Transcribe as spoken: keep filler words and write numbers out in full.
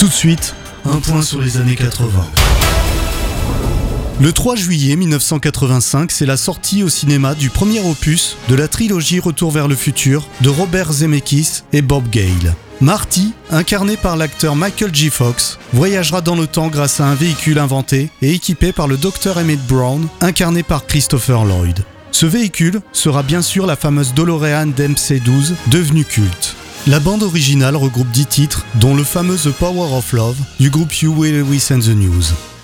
Tout de suite, un point sur les années quatre-vingts. Le trois juillet mille neuf cent quatre-vingt-cinq, c'est la sortie au cinéma du premier opus de la trilogie Retour vers le futur de Robert Zemeckis et Bob Gale. Marty, incarné par l'acteur Michael J. Fox, voyagera dans le temps grâce à un véhicule inventé et équipé par le docteur Emmett Brown, incarné par Christopher Lloyd. Ce véhicule sera bien sûr la fameuse DeLorean D M C douze, devenue culte. La bande originale regroupe dix titres, dont le fameux The Power of Love du groupe Huey Lewis and the News.